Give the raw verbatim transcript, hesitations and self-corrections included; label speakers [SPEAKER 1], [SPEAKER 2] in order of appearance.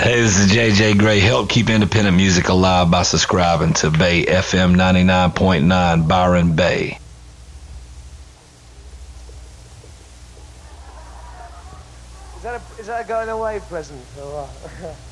[SPEAKER 1] Hey, this is J J Gray. Help keep independent music alive by subscribing to Bay F M ninety-nine point nine, Byron Bay.
[SPEAKER 2] Is that a, is that a going away present? Or what?